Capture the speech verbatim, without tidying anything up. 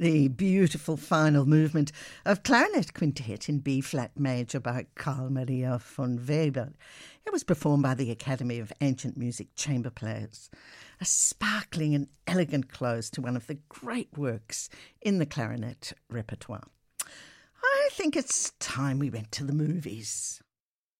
The beautiful final movement of Clarinet Quintet in B-flat major by Carl Maria von Weber. It was performed by the Academy of Ancient Music Chamber Players. A sparkling and elegant close to one of the great works in the clarinet repertoire. I think it's time we went to the movies.